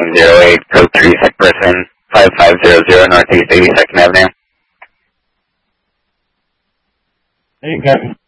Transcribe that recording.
1908, code 3, second person, 5500 Northeast 82nd Avenue. Hey, Captain.